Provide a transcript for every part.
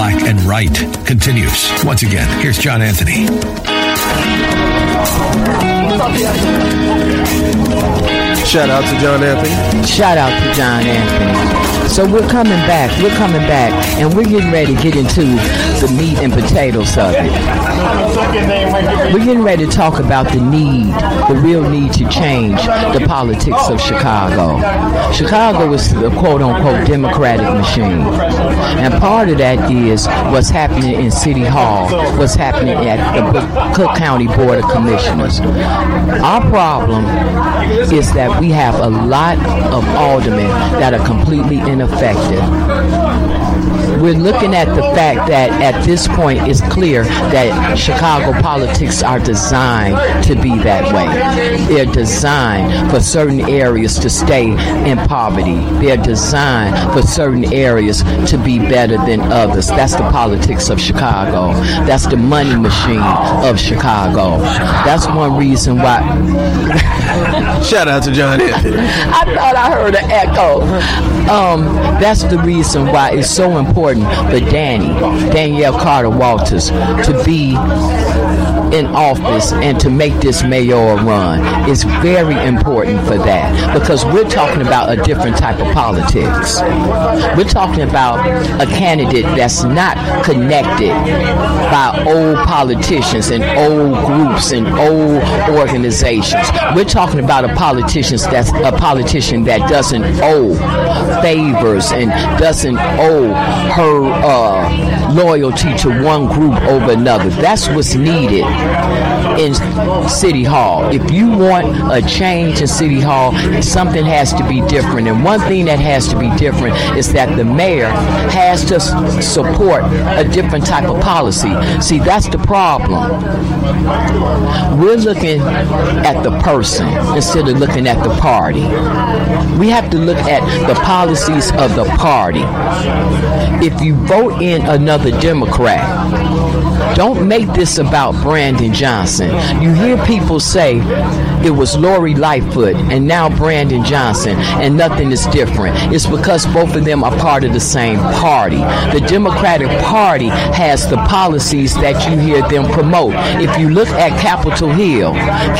Black and Right continues. Once again, here's John Anthony. Shout out to John Anthony. Shout out to John Anthony. So we're coming back, and we're getting ready to get into the meat and potatoes of it. We're getting ready to talk about the real need to change the politics of Chicago. Chicago is the quote-unquote Democratic machine. And part of that is what's happening in City Hall, what's happening at the Cook County Board of Commissioners. Our problem is that we have a lot of aldermen that are completely ineffective. We're looking at the fact that at this point it's clear that Chicago politics are designed to be that way. They're designed for certain areas to stay in poverty. They're designed for certain areas to be better than others. That's the politics of Chicago. That's the money machine of Chicago. That's one reason why. Shout out to John Anthony. I thought I heard an echo. That's the reason why it's so important for Danielle Carter Walters to be in office and to make this mayoral run. It's very important for that because we're talking about a different type of politics. We're talking about a candidate that's not connected by old politicians and old groups and old organizations. We're talking about a politician that doesn't owe favors and doesn't owe her loyalty to one group over another. That's what's needed in City Hall. If you want a change in City Hall, something has to be different. And one thing that has to be different is that the mayor has to support a different type of policy. See, that's the problem. We're looking at the person instead of looking at the party. We have to look at the policies of the party. If you vote in another Democrat, don't make this about Brandon Johnson. You hear people say it was Lori Lightfoot and now Brandon Johnson and nothing is different. It's because both of them are part of the same party. The Democratic Party has the policies that you hear them promote. If you look at Capitol Hill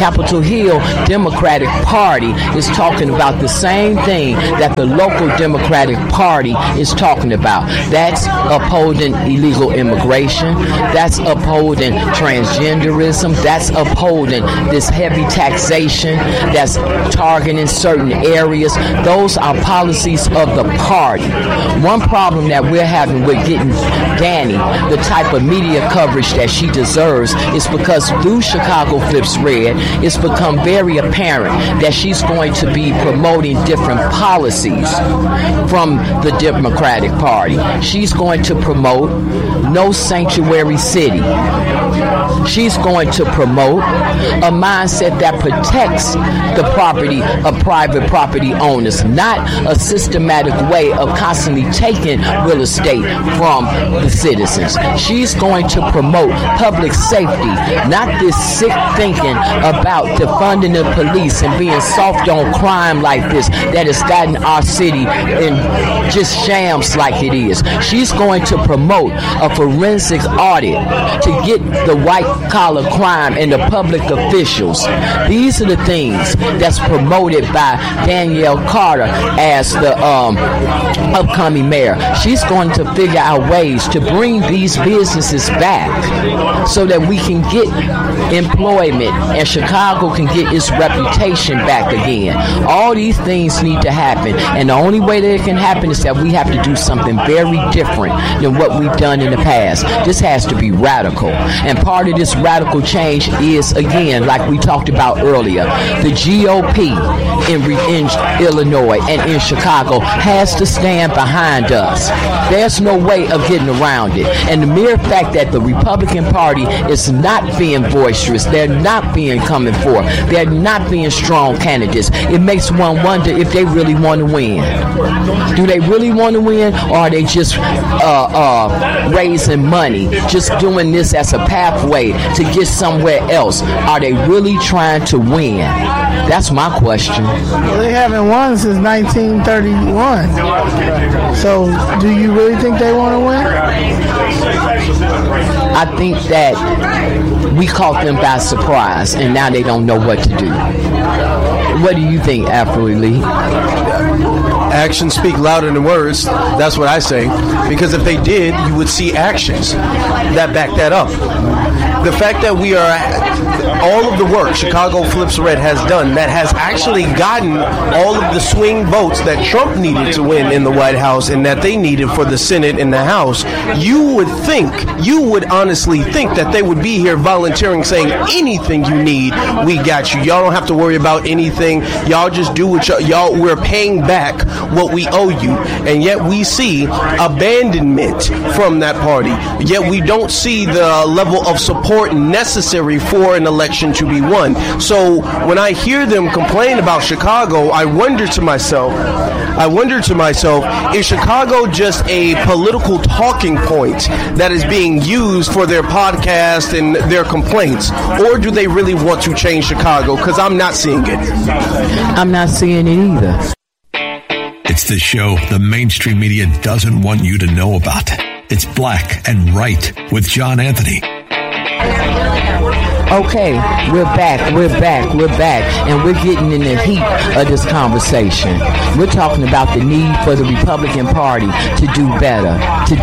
Democratic Party is talking about the same thing that the local Democratic Party is talking about. That's upholding illegal immigration. That's upholding transgenderism. That's upholding this heavy taxation that's targeting certain areas. Those are policies of the party. One problem that we're having with getting Danny the type of media coverage that she deserves is because through Chicago Flips Red, it's become very apparent that she's going to be promoting different policies from the Democratic Party. She's going to promote no sanctuary city. She's going to promote a mindset that protects the property of private property owners, not a systematic way of constantly taking real estate from the citizens. She's going to promote public safety, not this sick thinking about defunding the police and being soft on crime like this that has gotten our city in just shams like it is. She's going to promote a forensic audit to get the white-collar crime and the public officials. These are the things that's promoted by Danielle Carter as the upcoming mayor. She's going to figure out ways to bring these businesses back so that we can get employment and Chicago can get its reputation back again. All these things need to happen, and the only way that it can happen is that we have to do something very different than what we've done in the past. This has to be radical, and part of this radical change is, again, like we talked about earlier, the GOP in Illinois and in Chicago has to stand behind us. There's no way of getting around it. And the mere fact that the Republican Party is not being boisterous, they're not being coming forth, they're not being strong candidates, it makes one wonder if they really want to win. Do they really want to win, or are they just just raising money, just doing this as a pathway to get somewhere else? Are they really trying to win? That's my question. Well, they haven't won since 1931. So, do you really think they want to win? I think that we caught them by surprise, and now they don't know what to do. What do you think, Afro Elite? Actions speak louder than words. That's what I say. Because if they did, you would see actions that back that up. The fact that we are all of the work Chicago Flips Red has done that has actually gotten all of the swing votes that Trump needed to win in the White House and that they needed for the Senate and the House, you would honestly think that they would be here volunteering, saying anything you need, we got you. Y'all don't have to worry about anything. Y'all just do what y'all, we're paying back what we owe you. And yet we see abandonment from that party. Yet we don't see the level of support necessary for an election to be won. So when I hear them complain about Chicago, I wonder to myself, is Chicago just a political talking point that is being used for their podcast and their complaints? Or do they really want to change Chicago? Because I'm not seeing it. I'm not seeing it either. It's the show the mainstream media doesn't want you to know about. It's Black and Right with John Anthony. Okay, we're back, and we're getting in the heat of this conversation. We're talking about the need for the Republican Party to do better.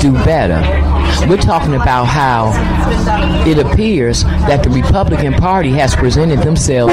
We're talking about how it appears that the Republican Party has presented themselves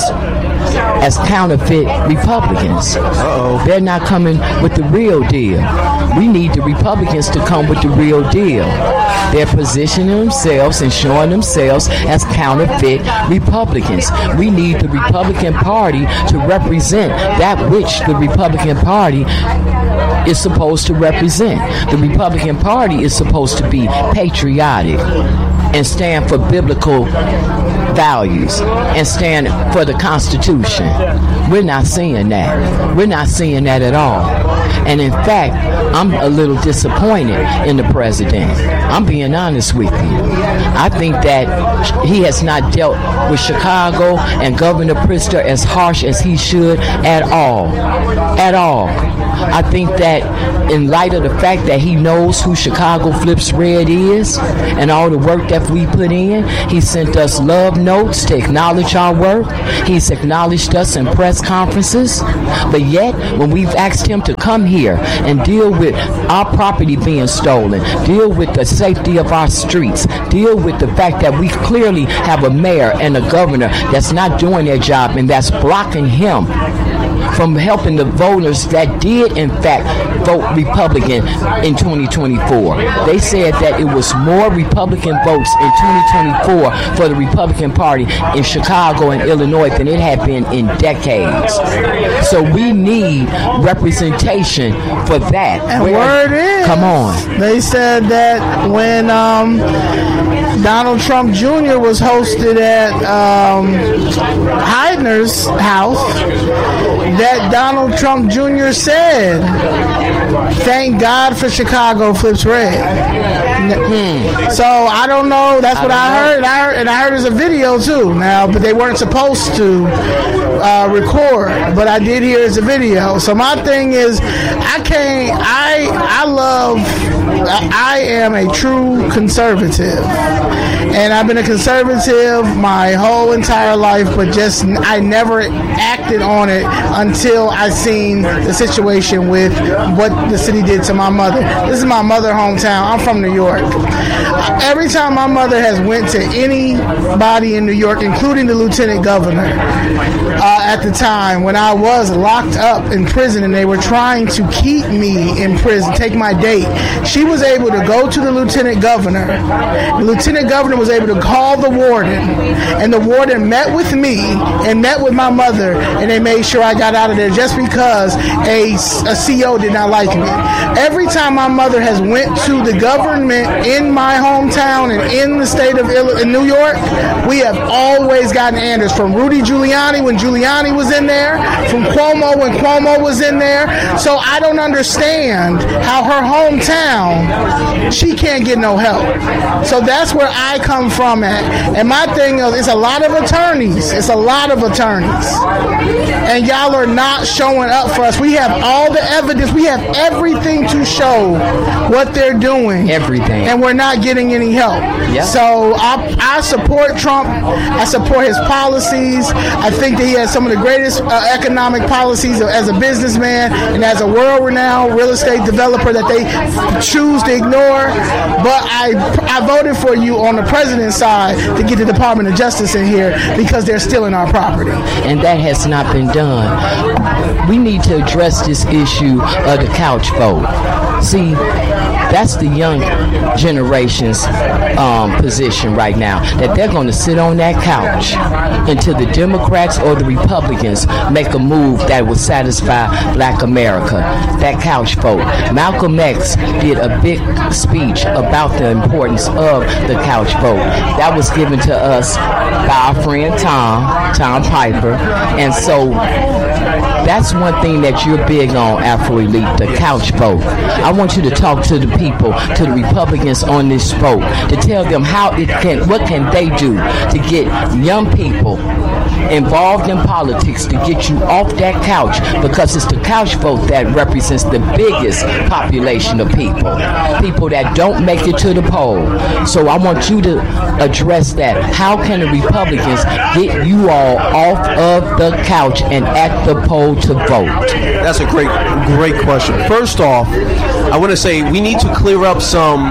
as counterfeit Republicans. They're not coming with the real deal. We need the Republicans to come with the real deal. They're positioning themselves and showing themselves as counterfeit Republicans. We need the Republican Party to represent that which the Republican Party is supposed to represent. The Republican Party is supposed to be patriotic and stand for biblical values and stand for the Constitution. We're not seeing that. We're not seeing that at all. And in fact, I'm a little disappointed in the president. I'm being honest with you. I think that he has not dealt with Chicago and Governor Pritzker as harsh as he should at all. At all. I think that in light of the fact that he knows who Chicago Flips Red is and all the work that we put in, he sent us love notes to acknowledge our work. He's acknowledged us in press conferences. But yet, when we've asked him to come here and deal with our property being stolen, deal with the safety of our streets, deal with the fact that we clearly have a mayor and a governor that's not doing their job and that's blocking him from helping the voters that did, in fact, vote Republican in 2024. They said that it was more Republican votes in 2024 for the Republican Party in Chicago and Illinois than it had been in decades. So we need representation for that. And word is, come on. They said that when Donald Trump Jr. was hosted at Heidner's house, that Donald Trump Jr. said, "Thank God for Chicago Flips Red." So I don't know. That's what I heard. And I heard there's a video too now, but they weren't supposed to record. But I did hear it's a video. So my thing is, I am a true conservative. And I've been a conservative my whole entire life, but I never acted on it until I seen the situation with what the city did to my mother. This is my mother hometown. I'm from New York. Every time my mother has went to anybody in New York, including the lieutenant governor, at the time when I was locked up in prison and they were trying to keep me in prison, take my date, she was able to go to the lieutenant governor. The lieutenant governor was able to call the warden, and the warden met with me and met with my mother, and they made sure I got out of there just because a CO did not like me. Every time my mother has went to the government in my hometown and in the state of New York, we have always gotten answers from Rudy Giuliani when Giuliani was in there, from Cuomo when Cuomo was in there. So I don't understand how her hometown, she can't get no help. So that's where I come from at. And my thing is, it's a lot of attorneys. It's a lot of attorneys. And y'all are not showing up for us. We have all the evidence. We have everything to show what they're doing. Everything. And we're not getting any help. Yep. So I support Trump. I support his policies. I think that he has some of the greatest economic policies as a businessman and as a world-renowned real estate developer that they choose to ignore. But I voted for you on the president's side to get the Department of Justice in here because they're stealing our property. And that has not been done. We need to address this issue of the couch vote. See, that's the young generation's position right now, that they're going to sit on that couch until the Democrats or the Republicans make a move that will satisfy Black America. That couch vote. Malcolm X did a big speech about the importance of the couch vote. That was given to us by our friend Tom Piper. And so that's one thing that you're big on, Afro Elite, the couch vote. I want you to talk to the people, to the Republicans on this vote, to tell them what can they do to get young people involved in politics to get you off that couch, because it's the couch vote that represents the biggest population of people that don't make it to the poll. So I want you to address that. How can the Republicans get you all off of the couch and at the poll to vote? That's a great question. First off, I want to say we need to clear up some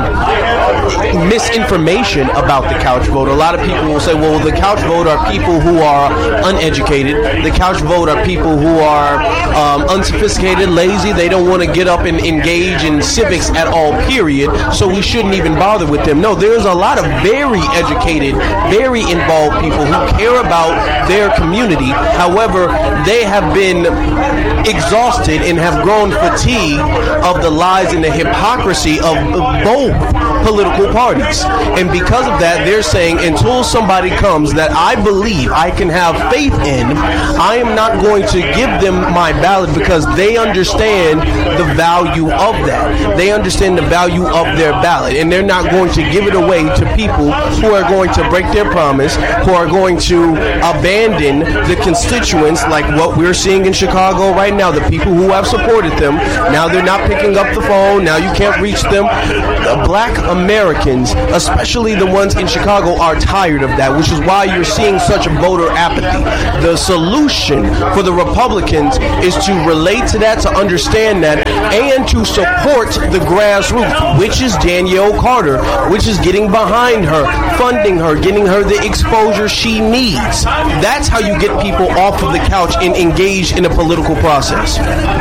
misinformation about the couch vote. A lot of people will say, well, the couch vote are people who are uneducated. The couch vote are people who are unsophisticated, lazy. They don't want to get up and engage in civics at all, period. So we shouldn't even bother with them. No, there's a lot of very educated, very involved people who care about their community. However, they have been exhausted and have grown fatigued of the lies and the hypocrisy of both political parties. And because of that, they're saying, until somebody comes that I believe I can have faith in, I am not going to give them my ballot, because they understand the value of that. They understand the value of their ballot, and they're not going to give it away to people who are going to break their promise, who are going to abandon the constituents, like what we're seeing in Chicago right now. The people who have supported them, now they're not picking up the phone. Now you can't reach them. Black Americans, especially the ones in Chicago, are tired of that, which is why you're seeing such a voter apathy. The solution for the Republicans is to relate to that, to understand that, and to support the grassroots, which is Danielle Carter, which is getting behind her, funding her, getting her the exposure she needs. That's how you get people off of the couch and engaged in a political process.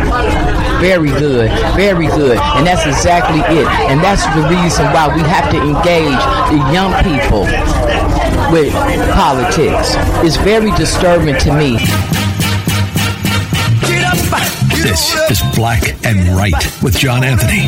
Very good, very good. And that's exactly it. And that's the reason why we have to engage the young people with politics. It's very disturbing to me. This is Black and Right with John Anthony.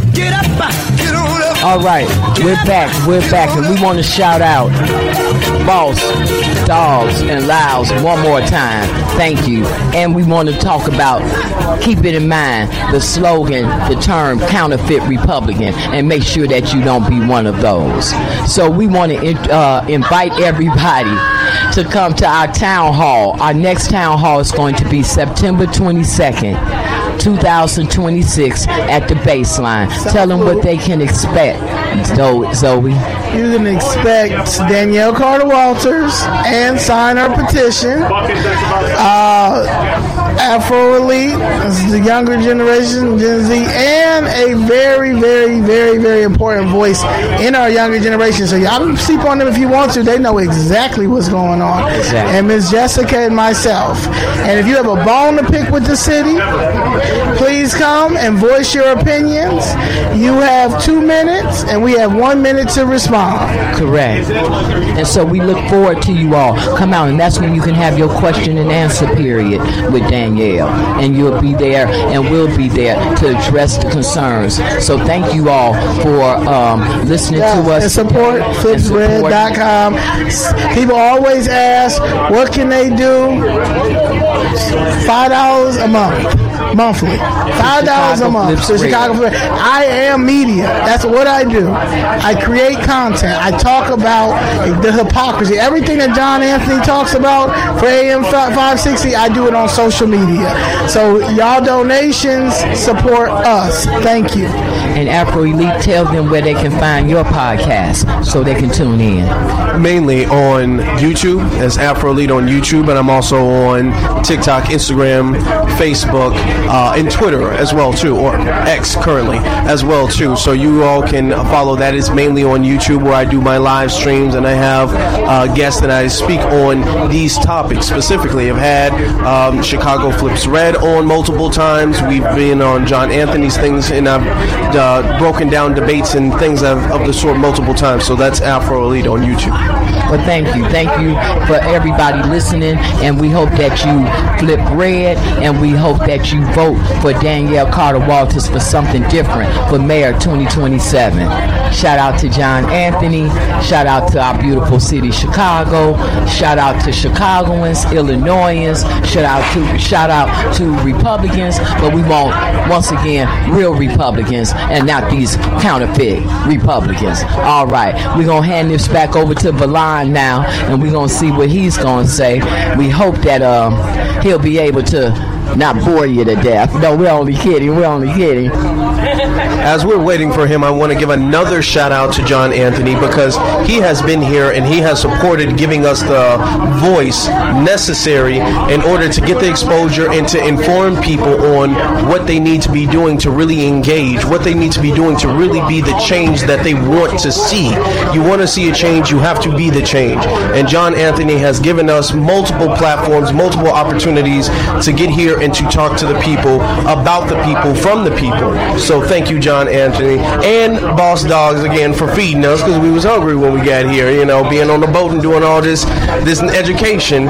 All right, we're back, and we want to shout out Boss, Dogs, and Louds one more time. Thank you. And we want to talk about, keep it in mind, the slogan, the term counterfeit Republican, and make sure that you don't be one of those. So we want to invite everybody to come to our town hall. Our next town hall is going to be September 22nd. 2026 at the Baseline. Tell them what they can expect, Zoe. You can expect Danielle Carter Walters and sign her petition. Afro Elite, the younger generation, Gen Z, and a very, very, very, very important voice in our younger generation. So y'all can sleep on them if you want to. They know exactly what's going on. Exactly. And Miss Jessica and myself. And if you have a bone to pick with the city, please come and voice your opinions. You have 2 minutes, and and we have 1 minute to respond. Correct. And so we look forward to you all. Come out, and that's when you can have your question and answer period with Danielle. And you'll be there, and we'll be there to address the concerns. So thank you all for listening to us. And support FlipsRed.com. People always ask, what can they do? $5 a month. Monthly. $5 a month. So Chicago Flip. I am media. That's what I do. I create content. I talk about the hypocrisy. Everything that John Anthony talks about for AM 560, I do it on social media. So y'all donations support us. Thank you. And Afro Elite, tell them where they can find your podcast so they can tune in. Mainly on YouTube, as Afro Elite on YouTube, and I'm also on TikTok, Instagram, Facebook, and Twitter as well too, or X currently as well too. So you all can follow that. It's mainly on YouTube where I do my live streams, and I have guests that I speak on these topics specifically. I've had Chicago Flips Red on multiple times. We've been on John Anthony's things, and I've broken down debates and things of the sort multiple times. So that's Afro Elite on YouTube. Well, thank you for everybody listening, and we hope that you flip red, and we hope that you vote for Danielle Carter Walters for something different for Mayor 2027. Shout out to John Anthony. Shout out to our beautiful city, Chicago. Shout out to Chicagoans, Illinoisans. Shout out to Republicans, but we want, once again, real Republicans and not these counterfeit Republicans. All right, we're going to hand this back over to Valon now, and we're going to see what he's going to say. We hope that he'll be able to not bore you to death. No, we're only kidding. As we're waiting for him, I want to give another shout out to John Anthony, because he has been here and he has supported giving us the voice necessary in order to get the exposure and to inform people on what they need to be doing to really engage, what they need to be doing to really be the change that they want to see. You want to see a change, you have to be the change. And John Anthony has given us multiple platforms, multiple opportunities to get here and to talk to the people, about the people, from the people. So thank you, John Anthony, and Boss Dogs again for feeding us, because we was hungry when we got here, being on the boat and doing all this education,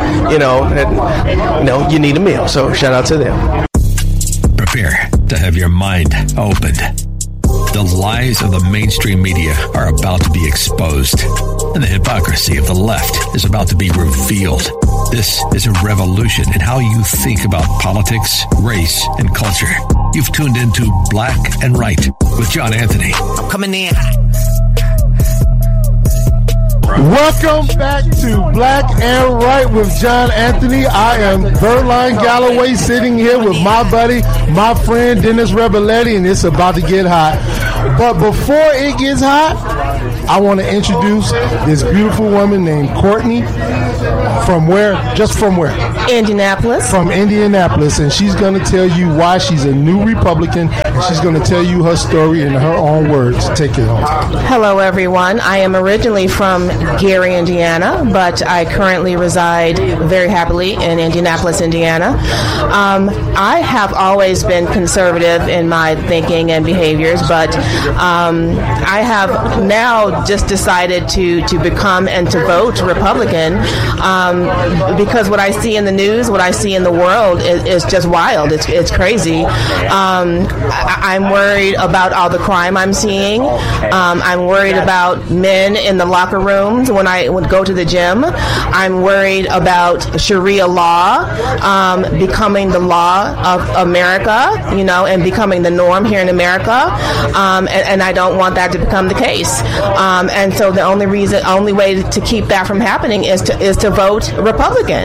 you need a meal. So shout out to them. Prepare to have your mind opened. The lies of the mainstream media are about to be exposed, and the hypocrisy of the left is about to be revealed. This is a revolution in how you think about politics, race, and culture. You've tuned into Black and Right with John Anthony. I'm coming in. Welcome back to Black and Right with John Anthony. I am Verline Galloway, sitting here with my buddy, my friend Dennis Rebelletti, and it's about to get hot. But before it gets hot, I want to introduce this beautiful woman named Courtney. From where? Just from where? Indianapolis. From Indianapolis, and she's going to tell you why she's a new Republican, and she's going to tell you her story in her own words. Take it home. Hello, everyone. I am originally from Gary, Indiana, but I currently reside very happily in Indianapolis, Indiana. I have always been conservative in my thinking and behaviors, but I have now just decided to become and to vote Republican because what I see in the news, what I see in the world is just wild. It's crazy. I'm worried about all the crime I'm seeing. I'm worried about men in the locker rooms when I would go to the gym. I'm worried about Sharia law becoming the law of America, and becoming the norm here in America. And I don't want that to become the case. And so the only way to keep that from happening is to vote Republican.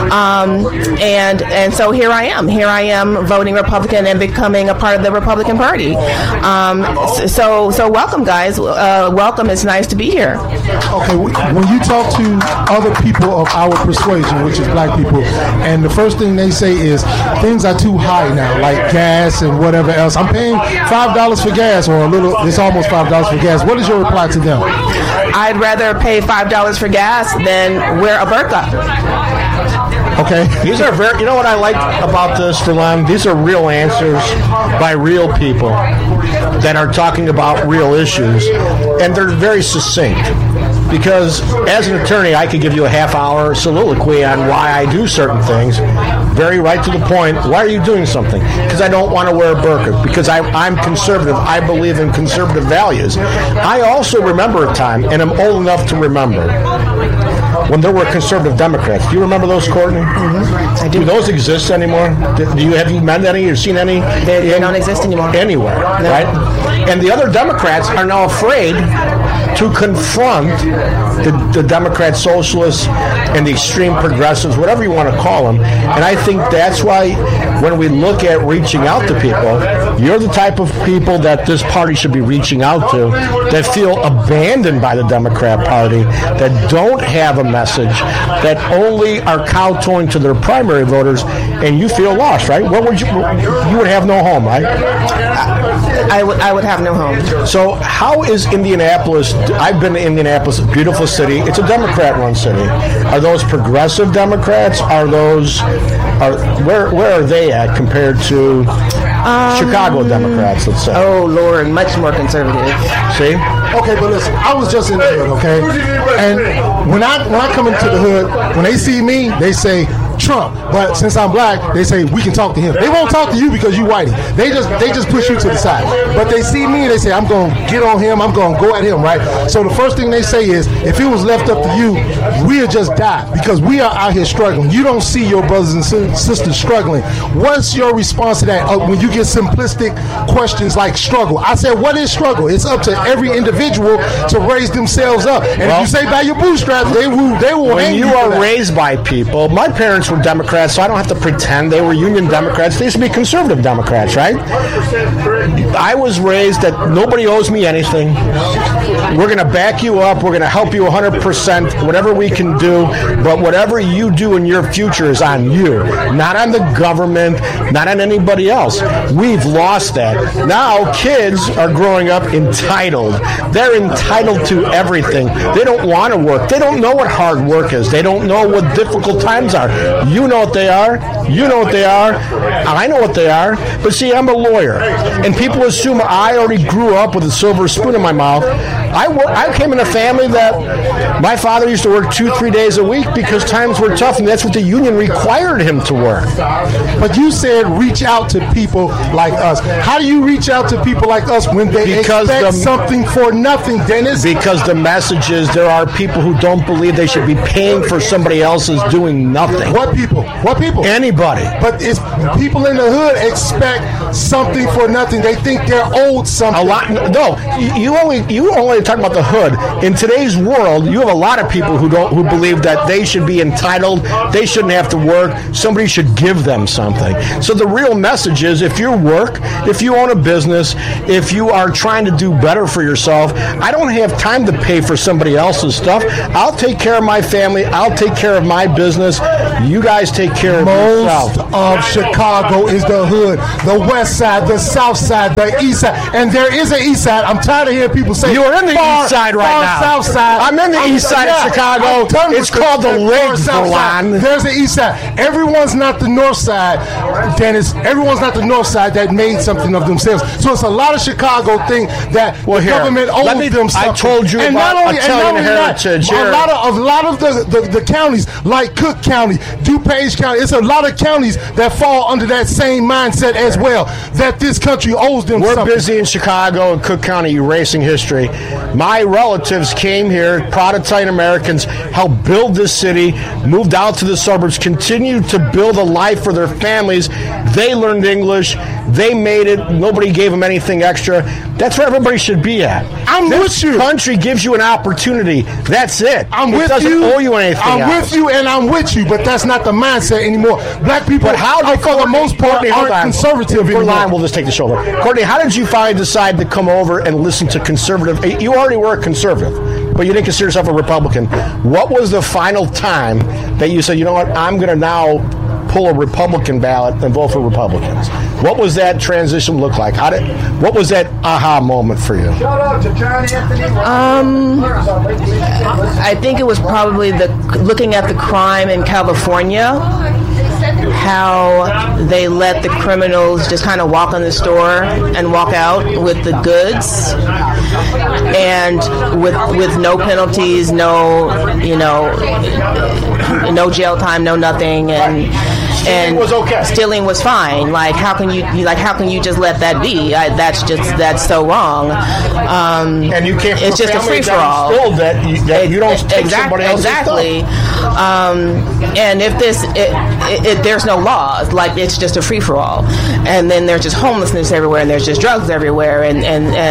And so here I am voting Republican and becoming a part of the Republican Party. So welcome, guys. Welcome. It's nice to be here. Okay, when you talk to other people of our persuasion, which is black people, and the first thing they say is things are too high now, like gas and whatever else. I'm paying $5 for gas, or it's almost $5 for gas. What is your reply to them? I'd rather pay $5 for gas than wear a burqa. Okay. These are very, you know what I like about this, Verlon? These are real answers by real people that are talking about real issues, and they're very succinct. Because as an attorney, I could give you a half-hour soliloquy on why I do certain things, very right to the point. Why are you doing something? Because I don't want to wear a burqa. Because I'm conservative. I believe in conservative values. I also remember a time, and I'm old enough to remember, when there were conservative Democrats. Do you remember those, Courtney? Mm-hmm. I do. Do those exist anymore? Have you met any or seen any? They don't exist anymore. Anywhere, no. Right? And the other Democrats are now afraid to confront the Democrat socialists and the extreme progressives, whatever you want to call them. And I think that's why when we look at reaching out to people, you're the type of people that this party should be reaching out to, that feel abandoned by the Democrat Party, that don't have a message, that only are kowtowing to their primary voters, and you feel lost, right? What would you would have no home, right? I would have no home. So how is Indianapolis? I've been to Indianapolis, a beautiful city. It's a Democrat-run city. Are those progressive Democrats? Where are they at compared to Chicago Democrats, let's say? Oh, Lord, much more conservative. See? Okay, but listen, I was just in the hood, okay? And when I come into the hood, when they see me, they say Trump. But since I'm black, they say we can talk to him. They won't talk to you because you whitey. They just push you to the side. But they see me and they say, I'm going to get on him. I'm going to go at him, right? So the first thing they say is, if it was left up to you, we'll just die because we are out here struggling. You don't see your brothers and sisters struggling. What's your response to that when you get simplistic questions like struggle? I said, what is struggle? It's up to every individual to raise themselves up. And if you say by your bootstraps, they will when you are raised by people, my parents were Democrats, so I don't have to pretend they were Union Democrats. They used to be conservative Democrats, right? I was raised that nobody owes me anything. We're going to back you up. We're going to help you 100%, whatever we can do. But whatever you do in your future is on you, not on the government, not on anybody else. We've lost that. Now kids are growing up entitled. They're entitled to everything. They don't want to work. They don't know what hard work is. They don't know what difficult times are. You know what they are. You know what they are. I know what they are. But see, I'm a lawyer. And people assume I already grew up with a silver spoon in my mouth. I came in a family that my father used to work 2-3 days a week because times were tough, and that's what the union required him to work. But you said reach out to people like us. How do you reach out to people like us when they expect something for nothing, Dennis? Because the message is there are people who don't believe they should be paying for somebody else's doing nothing. What people? What people? Anybody. But it's people in the hood expect something for nothing. They think they're owed something. A lot. No, you only talk about the hood. In today's world, you have a lot of people who believe that they should be entitled. They shouldn't have to work. Somebody should give them something. So the real message is, if you work, if you own a business, if you are trying to do better for yourself, I don't have time to pay for somebody else's stuff. I'll take care of my family. I'll take care of my business. You guys take care of yourself. Most of Chicago is the hood, the west side, the south side, the east side, and there is an east side. I'm tired of hearing people say you're in the east side right now. South side. I'm in the east side of Chicago. It's called the Lake, Verlon. There's the east side. Everyone's not the north side, Dennis. Everyone's not the north side that made something of themselves. So it's a lot of Chicago think that the government owes them something. I told you and about Italian heritage. A lot of the counties, like Cook County, DuPage County, it's a lot of counties that fall under that same mindset as well, that this country owes them something. We're busy in Chicago and Cook County erasing history. My relatives came here, proud Italian Americans, helped build this city, moved out to the suburbs, continued to build a life for their families. They learned English. They made it. Nobody gave them anything extra. That's where everybody should be at. I'm with you. This country gives you an opportunity. That's it. I'm with you. It doesn't owe you anything I'm with you, and I'm with you, but that's not the mindset anymore. Black people, for the most part, aren't conservative anymore. We'll just take the show over. Courtney, how did you finally decide to come over and listen to conservative? You already were a conservative, but you didn't consider yourself a Republican. What was the final time that you said, you know what, I'm going to now pull a Republican ballot and vote for Republicans. What was that transition look like? What was that aha moment for you? I think it was probably looking at the crime in California, how they let the criminals just kind of walk in the store and walk out with the goods, and with no penalties, no jail time, no nothing, and was okay. Stealing was fine. Like how can you just let that be? That's so wrong. And you can't. It's just a free for all. That you don't take somebody else's exactly. And if there's no laws, like it's just a free for all, and then there's just homelessness everywhere, and there's just drugs everywhere, and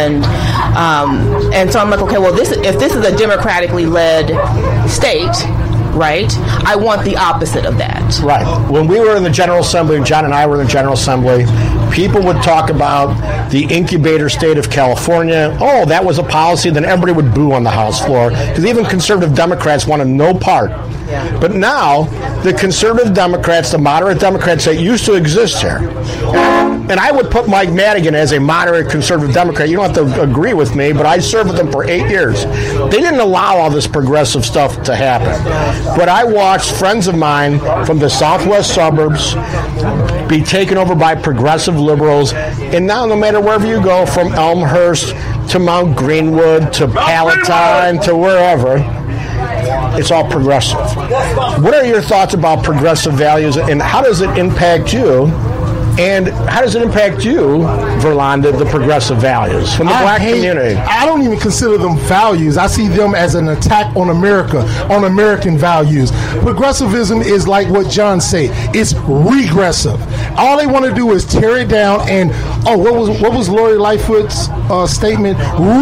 so I'm like, okay, well, if this is a democratically led state, right? I want the opposite of that. Right. When we were in the General Assembly, John and I were in the General Assembly, people would talk about the incubator state of California. Oh, that was a policy. Then everybody would boo on the House floor because even conservative Democrats wanted no part. Yeah. But now, the conservative Democrats, the moderate Democrats that used to exist here, and I would put Mike Madigan as a moderate conservative Democrat. You don't have to agree with me, but I served with them for 8 years. They didn't allow all this progressive stuff to happen. But I watched friends of mine from the southwest suburbs be taken over by progressive liberals, and now no matter wherever you go, from Elmhurst to Mount Greenwood to Palatine to wherever, it's all progressive. What are your thoughts about progressive values, and how does it impact you? And how does it impact you, Verlon, the progressive values from the black community? I don't even consider them values. I see them as an attack on America, on American values. Progressivism is like what John said. It's regressive. All they want to do is tear it down and, what was Lori Lightfoot's statement?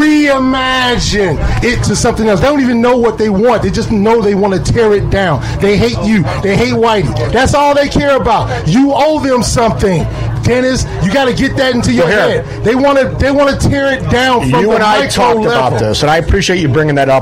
Reimagine it to something else. They don't even know what they want. They just know they want to tear it down. They hate you. They hate Whitey. That's all they care about. You owe them something. Dennis, you got to get that into your head. They want to tear it down from you the and I talked level. about this, and I appreciate you bringing that up.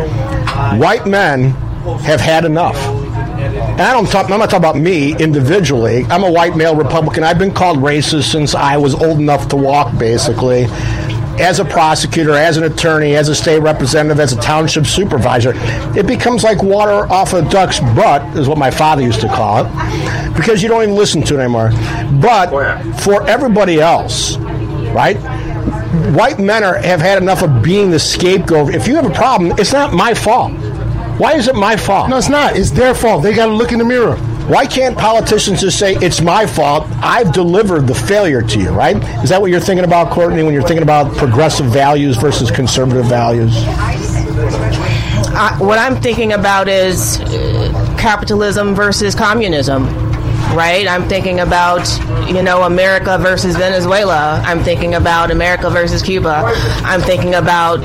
White men have had enough. And I'm not talking about me individually. I'm a white male Republican. I've been called racist since I was old enough to walk, basically. As a prosecutor, as an attorney, as a state representative, as a township supervisor, it becomes like water off a duck's butt, is what my father used to call it, because you don't even listen to it anymore. But for everybody else, right, white men have had enough of being the scapegoat. If you have a problem, it's not my fault. Why is it my fault? No, it's not. It's their fault. They got to look in the mirror. Why can't politicians just say, it's my fault, I've delivered the failure to you, right? Is that what you're thinking about, Courtney, when you're thinking about progressive values versus conservative values? What I'm thinking about is capitalism versus communism, right? I'm thinking about, America versus Venezuela. I'm thinking about America versus Cuba. I'm thinking about,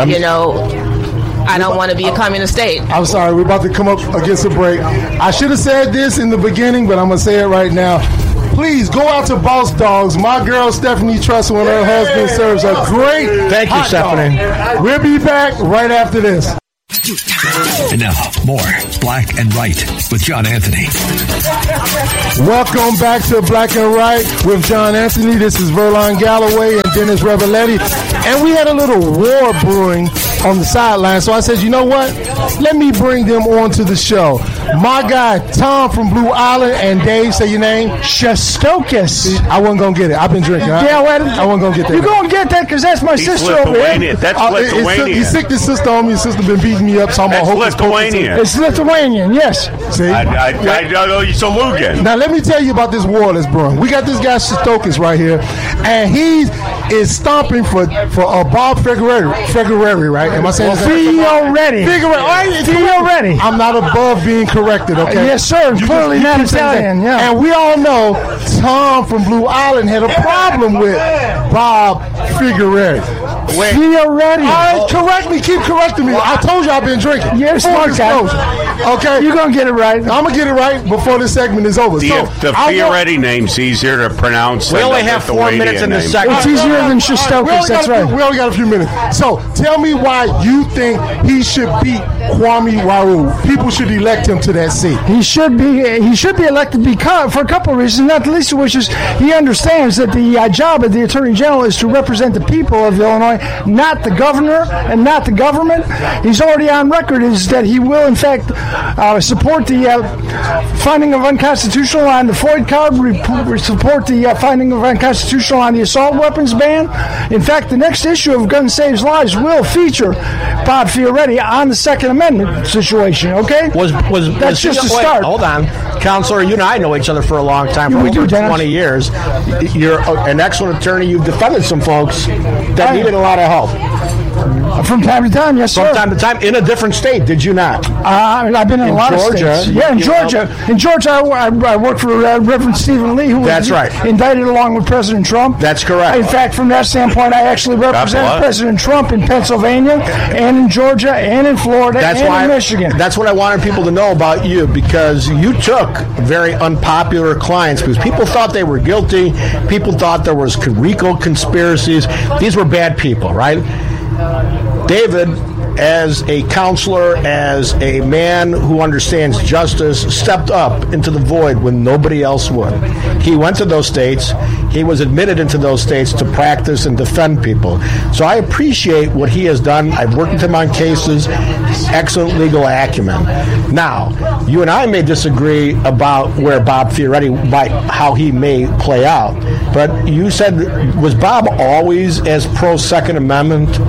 I don't want to be a communist state. I'm sorry, we're about to come up against a break. I should have said this in the beginning, but I'm going to say it right now. Please go out to Boss Dogs. My girl Stephanie Trust, when her husband serves a great Thank you, Stephanie. Dog. We'll be back right after this. And now, more Black and Right with John Anthony. Welcome back to Black and Right with John Anthony. This is Verlon Galloway and Dennis Reveletti. And we had a little war brewing on the sideline. So I said, you know what? Let me bring them on to the show. My guy, Tom from Blue Island, and Dave, say your name. Shostokis. I wasn't going to get it. I've been drinking. Yeah, well, I wasn't going to get that. You're going to get that because that's my sister over there. That's Lithuanian. He sicked his sister on me. His sister been beating me up, so I'm going to hope Lithuanian. It's Lithuanian, yes. See? I know you some Lugan. Now, let me tell you about this war that's brewing. We got this guy, Shostokis, right here, and he is stomping for Bob Figueroa, right? Am I saying that? Figueroa. I'm not above being corrected, okay? Yes, sir. Clearly not Italian, yeah. And we all know Tom from Blue Island had a problem with Bob Figueroa. Fioretti. All right, correct me. Keep correcting me. I told you I've been drinking. You're a smart guy. Okay. You're going to get it right. I'm going to get it right before this segment is over. The Fioretti name's easier to pronounce. We only have 4 minutes in the segment. It's easier than Shostakis, that's right. We only got a few minutes. So tell me why you think he should beat Kwame Waru. People should elect him to that seat. He should be elected because for a couple of reasons, not the least of which is he understands that the job of the Attorney General is to represent the people of Illinois, not the governor and not the government. He's already on record is that he will, in fact, support the finding of unconstitutional on the Floyd card, support the finding of unconstitutional on the assault weapons ban. In fact, the next issue of Gun Saves Lives will feature Bob Fioretti on the Second Amendment situation, okay? That's just a start. Hold on. Counselor, you and I know each other for a long time, for over 20 years. You're an excellent attorney. You've defended some folks that needed a lot of help. From time to time, yes, sir. From time to time, in a different state, did you not? I've been in a lot Georgia, of states. Yeah, in Georgia. In Georgia, I worked for Reverend Stephen Lee, who was indicted along with President Trump. That's correct. In fact, from that standpoint, I actually represented President Trump in Pennsylvania and in Georgia and in Florida and in Michigan. That's what I wanted people to know about you, because you took very unpopular clients because people thought they were guilty. People thought there was RICO conspiracies. These were bad people, right? David, as a counselor, as a man who understands justice, stepped up into the void when nobody else would. He went to those states. He was admitted into those states to practice and defend people. So I appreciate what he has done. I've worked with him on cases. Excellent legal acumen. Now, you and I may disagree about where Bob Fioretti, how he may play out. But you said, was Bob always as pro-Second Amendment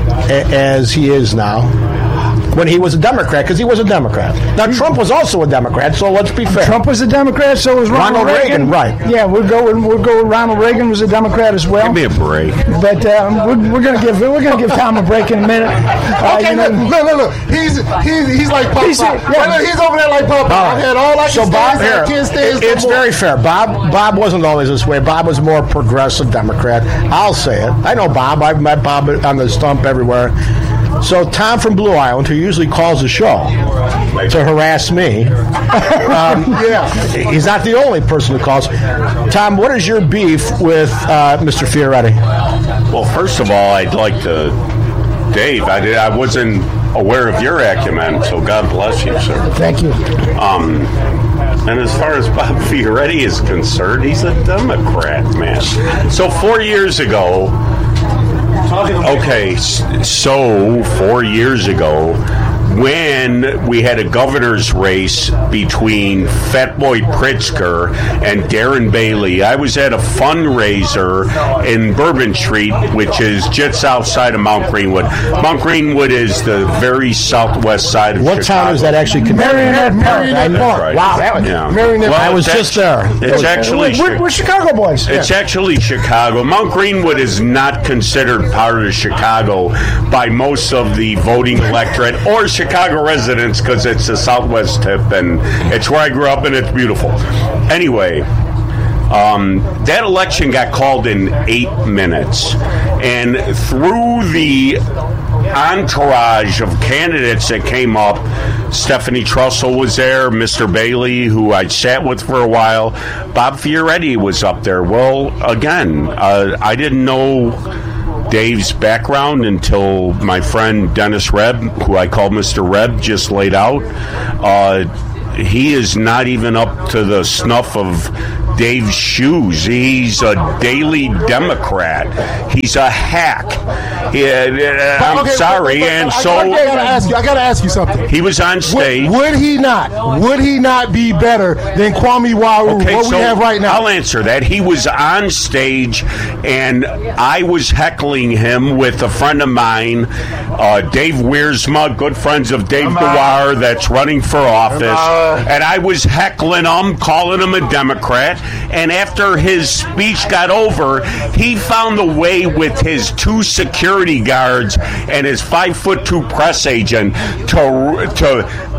as he is now? When he was a Democrat, because he was a Democrat. Now, Trump was also a Democrat, so let's be fair. Trump was a Democrat, so was Ronald Reagan. Right. Yeah, we'll go with Ronald Reagan was a Democrat as well. Give me a break. But we're gonna give Tom a break in a minute. Okay, look. He's like Pop. He's over there like Pop. I had all I can stand. It's very fair. Bob wasn't always this way. Bob was more progressive Democrat. I'll say it. I know Bob. I've met Bob on the stump everywhere. So Tom from Blue Island, who usually calls the show to harass me, he's not the only person who calls. Tom, what is your beef with Mr. Fioretti? Well, first of all, I'd like to, Dave, I wasn't aware of your acumen, so God bless you, sir. Thank you. And as far as Bob Fioretti is concerned, he's a Democrat, man. So 4 years ago, 4 years ago, when we had a governor's race between Fatboy Pritzker and Darren Bailey, I was at a fundraiser in Bourbon Street, which is just outside of Mount Greenwood. Mount Greenwood is the very southwest side of Chicago. What town is that actually? Marionette Park. Right. Wow, that was Marionette. I was just there. It's actually we're Chicago boys. It's actually Chicago. Mount Greenwood is not considered part of Chicago by most of the voting electorate or Chicago residents because it's the southwest tip and it's where I grew up and it's beautiful. Anyway, that election got called in 8 minutes, and through the entourage of candidates that came up, Stephanie Trussell was there, Mr. Bailey, who I sat with for a while, Bob Fioretti was up there. Well, again, I didn't know Dave's background until my friend Dennis Reb, who I call Mr. Reb, just laid out. He is not even up to the snuff of Dave's shoes. He's a daily Democrat. He's a hack. I'm sorry. And so I gotta ask you something. He was on stage. Would he not be better than Kwame Waru, we have right now? I'll answer that. He was on stage, and I was heckling him with a friend of mine, Dave Wiersma, good friends of Dave Dewar, that's running for office. And I was heckling him, calling him a Democrat. And after his speech got over, he found a way with his 2 security guards and his 5'2" press agent to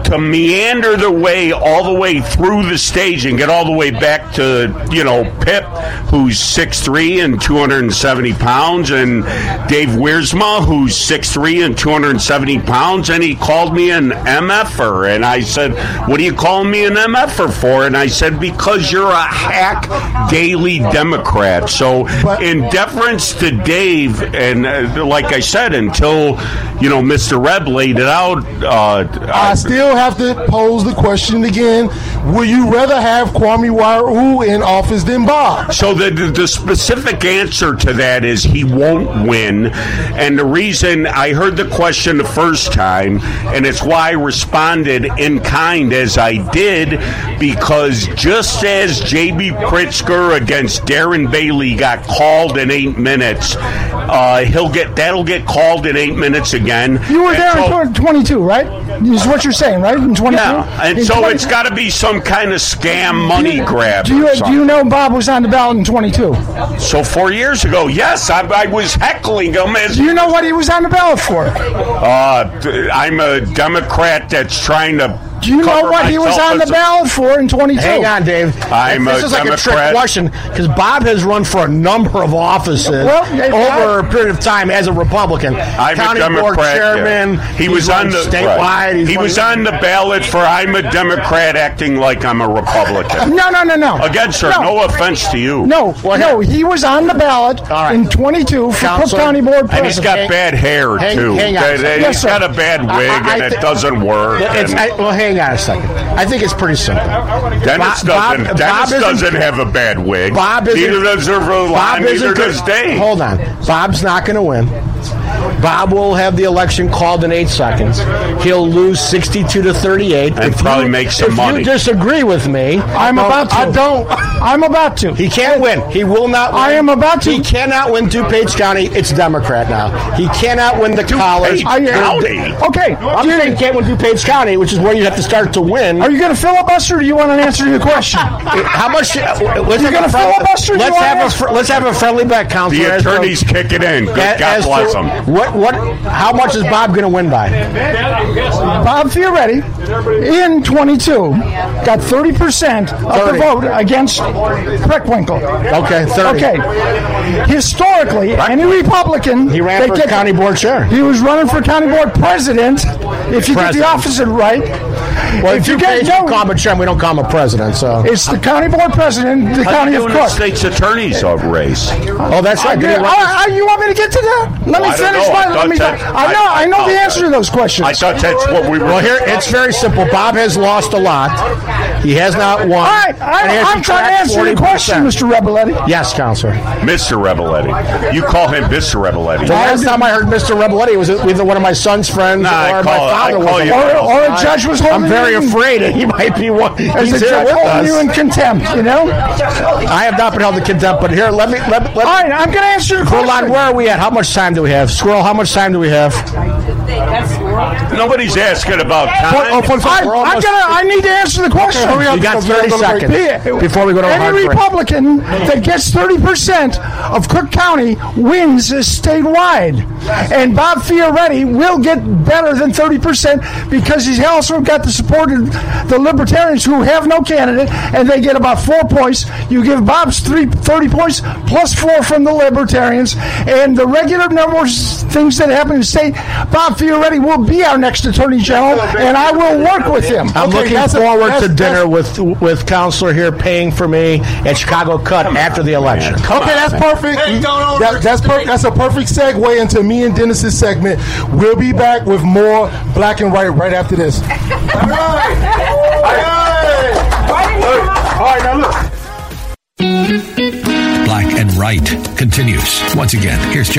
to meander their way all the way through the stage and get all the way back to, Pip, who's 6'3" and 270 pounds, and Dave Wiersma, who's 6'3" and 270 pounds, and he called me an MFer. And I said, what are you calling me an MFer for? And I said, because you're a hack daily Democrat. So in deference to Dave, and like I said, until, Mr. Reb laid it out. I still have to pose the question again. Would you rather have Kwame Wairu in office than Bob? So the specific answer to that is he won't win. And the reason I heard the question the first time, and it's why I responded in kind as I did, because just as J.B. Pritzker against Darren Bailey got called in 8 minutes, that'll get called in 8 minutes again. You were there in 22, right? Is what you're saying, right? In 22? Yeah, and so it's got to be some kind of scam money grab. Do you know Bob was on the ballot in 22? So 4 years ago, yes, I was heckling him. Do you know what he was on the ballot for? I'm a Democrat that's trying to. Do you know what he was on the ballot for in 22? Hang on, Dave. This is like a trick question, because Bob has run for a number of offices over a period of time as a Republican. I'm County a Democrat, board chairman. Yeah. He was on the statewide. Right. He was on the ballot for I'm a Democrat acting like I'm a Republican. No. Again, sir, no offense to you. No, he was on the ballot in 22 for Cook County Board president. And he's got bad hair, too. He's got a bad wig, and it doesn't work. Hang on a second. I think it's pretty simple. Dennis doesn't have a bad wig. Neither does Verlaine, neither does Dave. Hold on. Bob's not going to win. Bob will have the election called in 8 seconds. He'll lose 62-38. And probably make some money. If you disagree with me, I'm about to. He can't win. He will not win. I am about to. He cannot win DuPage County. It's Democrat now. He cannot win the college. County. Okay. I'm saying he can't win DuPage County, which is where you have to start to win. Are you going to filibuster, or do you want an answer to the question? How much? Let's have a friendly bet, Counselor. The attorneys kick it in. God bless them. How much is Bob going to win by? Bob Fioretti, in 22, got 30% of the vote against Preckwinkle. Okay, 30. Okay. Historically, any Republican... He ran for county board chair. He was running for county board president, if you get the opposite right. Well, if you call him a chairman, we don't call him a president, so... It's the county board president, the county of Cook. State's attorney's race. Oh, that's right. You want me to get to that? Let me finish. I know the answer to those questions. I thought that's what we were. Well, here it's very simple. Bob has lost a lot. He has not won. All right, I'm trying to answer your question, Mr. Rebeletti. Yes, Counselor. Mr. Rebeletti. You call him Mr. Rebeletti. The last time I heard Mr. Rebeletti was either one of my son's friends or my father was. Or a judge was holding I'm very afraid he might be one. As a judge holding you in contempt, I have not been held in contempt, but here, let me. All right, I'm going to answer your question. Hold on, where are we at? How much time do we have? Squirrel, how much time do we have? Nobody's asking about time. I need to answer the question. You got 30 seconds before we go to Any Republican that gets 30% of Cook County wins statewide. And Bob Fioretti will get better than 30% because he's also got the support of the Libertarians who have no candidate, and they get about 4 points. You give Bob's 30 points plus 4 from the Libertarians, and the regular numbers, things that happen in the state, Bob Fioretti will be our next Attorney General, and I will work with him. I'm looking forward to dinner with Counselor here paying for me at Chicago Cut after the election. Okay, that's perfect. That's a perfect segue into me and Dennis's segment. We'll be back with more Black and White right after this. All right, now look. Black and Right continues. Once again, here's John.